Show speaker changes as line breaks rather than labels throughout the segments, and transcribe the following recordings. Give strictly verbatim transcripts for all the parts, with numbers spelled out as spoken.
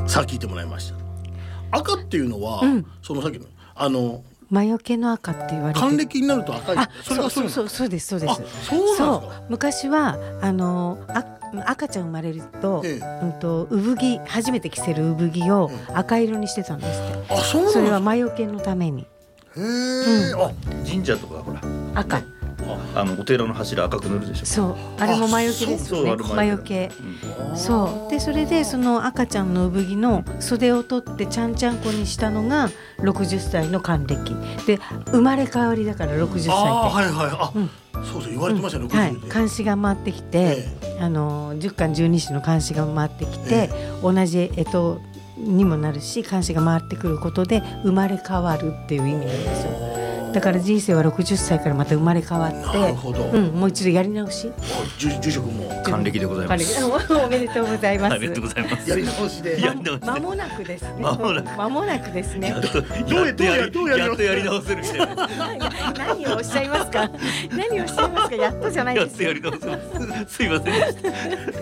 さあ聞いてもらいました。赤っていうのは、
うん、
そのさっきのあの
魔除けの赤って言われて、
還暦になると赤い。
あ、
それが
そうそうそうですそうです。
あ、そうなんですか。
昔はあのあ赤ちゃん生まれると、ええ、うんと産着初めて着せる産着を赤色にしてたんですって。
あ、そうなんですか。
それは魔除けのために。
へえ、うん、
あ、神社とかほら
赤、ね、
あのお寺の柱赤く塗るでしょ。
そう、あれも魔除けですよね。魔除け、うん、そうで、それでその赤ちゃんの産着の袖を取ってちゃんちゃんこにしたのがろくじゅっさいの還暦で、生まれ変わりだからろくじゅっさいって。あ、
はいはい、あ、うん、そうそう言われてましたね、うん、
はい、監視が回ってきて、ええ、あのじゅっかんじゅうにしの監視が回ってきて、ええ、同じ干支にもなるし監視が回ってくることで生まれ変わるっていう意味なんですよ。だから人生はろくじゅっさいからまた生まれ変わって、
なるほど、
うん、もう一度やり直し。
住職も
還暦でございます。
おめでとうございます。
ありがとうございます。
やり直しで
ま、間もなくですね。
間もなく
間もなくですね。
どうやどうやどうや
やっとやり直せるみたいな。
何をおっしゃいますか。何をおっしゃいますか。やっとじゃないですよ。
やっとやり直せます。すいませんでした。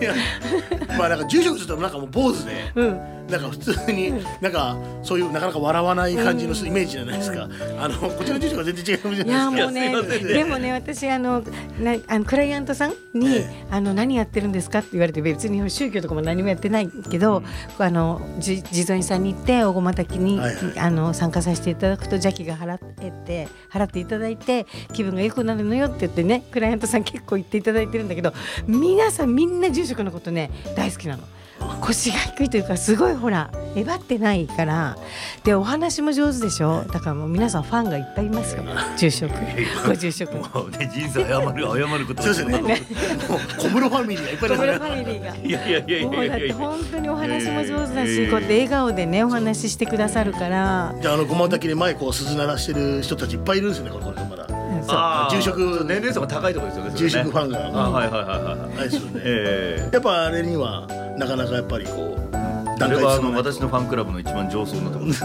いや、まあなんか住職するとなんかもう坊主で、うん、なんか普通になんかそういうなかなか笑わない感じのイメージじゃないですか。うん、あのこちらの住職は全然違うかもしれないですけど。いや
もうね、でもね、私あのなあのクライアントさんに、ええ、あの何やってるんですかって言われて、別に宗教とかも何もやってないけど、うん、あの地蔵院さんに行って大駒滝に、はいはい、あの参加させていただくと邪気が払って払っていただいて気分が良くなるのよって言ってね、クライアントさん結構言っていただいてるんだけど、皆さんみんな住職のことね大好きなの。腰が低いというか、すごいほらえばってないから、でお話も上手でしょ。だからもう皆さんファンがいっぱいいますよ、住職ご住職も
うね、人生謝る謝ること
ですよね。もう小室ファミリーがいっぱいいますね。
小室ファミリーが
いやいやいやいやいや、
もうだって本当にお話も上手だし、こうやって笑顔でねお話ししてくださるから。
じゃあ、あの駒滝で前こう鈴鳴らしてる人たちいっぱいいるんですよね、これこれまだ。
あ、
住職
年齢層が高いところですよね。
住職ファンが、
あ、はいはいはいはい、
ですよね。えー、やっぱあれにはなかなかやっぱりこう、
あれはあの私のファンクラブの一番上層なところです。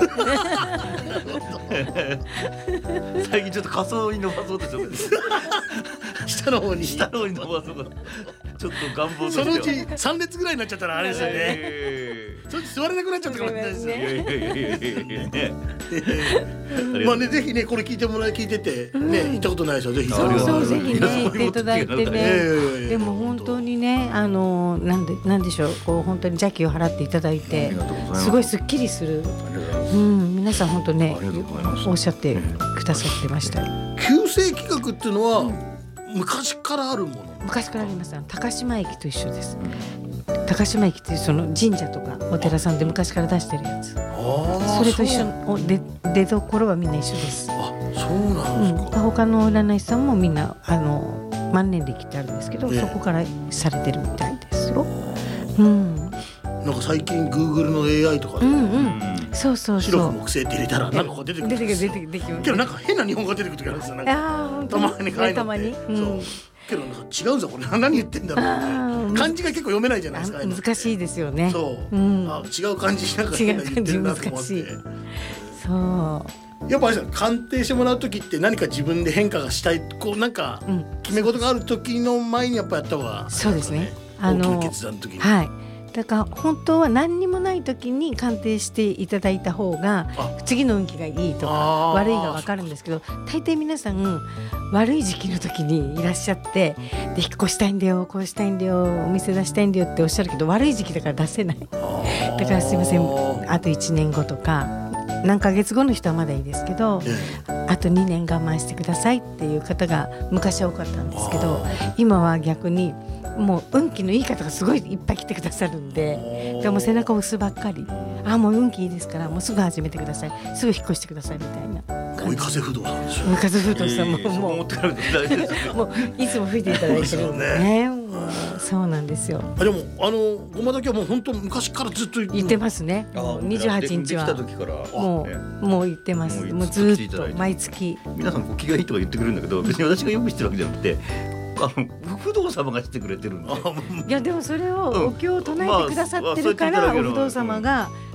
最近ちょっと仮想に伸ばそうとしてます。
下の方に
下の方に伸ばそうか。ちょっと願望としては。
そのうち三列ぐらいになっちゃったらあれですよね。えー、それ座れなくなっちゃったかもしれないですね。まあね、ぜひねこれ聞いてもらい聞いててね、行ったことない人はぜひ
そうそうぜひね行っていただいてね。でも本当にね、あのなんでなんでしょう、こう本当に邪気を払っていただいてすごいすっきりする。うん、皆さん本当ねおっしゃってくださってました。
旧世企画っていうのは昔からあるもの。
昔からあります。高島駅と一緒です。高島駅っていうその神社とかお寺さんで昔から出してるやつ。それと一緒の出出所はみんな一緒です。
あ、そうなんですか。
うん、他の占い師さんもみんなあの万年暦ってあるんですけど、ね、そこからされてるみたいですよ。うん。
なんか最近 Google の エーアイ とかで、
うんうん、そうそうそう。
白く木星って入れたらなんか出てくる。
出てくる出てくる出てくる。
けどなんか変な日本語が出てくる時あるんですよ。なんか
あ本当
たまに書いて
たまに。うん、
そう。けどなんか違うぞこれ何言ってんだろう。漢字が結構読めないじゃないですか。
難しいですよね。
そう。うん、あ違う漢字なんか変な言ってるなと思って。
そう。
やっぱり鑑定してもらう時って何か自分で変化がしたい、こうなんか決め事がある時の前にやっぱやった方が、
そうですね。
大きな決断の時に。
はい。だから本当は何にもない時に鑑定していただいた方が次の運気がいいとか悪いが分かるんですけど、大抵皆さん悪い時期の時にいらっしゃって、で引っ越したいんだよこうしたいんだよお店出したいんだよっておっしゃるけど、悪い時期だから出せない。だからすいません、あといちねんごとか何ヶ月後の人はまだいいですけど、あとにねん我慢してくださいっていう方が昔は多かったんですけど、今は逆にもう運気のいい方がすごいいっぱい来てくださるんで、でも背中を押すばっかり、あもう運気いいですからもうすぐ始めてください、すぐ引っ越してくださいみたいな。
追い風不動産でしょ。
追い風不動産も、えー、もうもういつも吹いていただいてるんでね。そうなんですよ。
あでもあのごまだけはもう本当昔からずっと
言ってますね。にじゅうはちにちはもうもう言ってます。もうずっと毎月。
皆さんご機嫌いいとか言ってくれるんだけど、別に私がよく知ってるわけじゃなくて、あの不動様が知ってくれてるんで。
いやでもそれをお経を唱えてくださってるから、お不動様が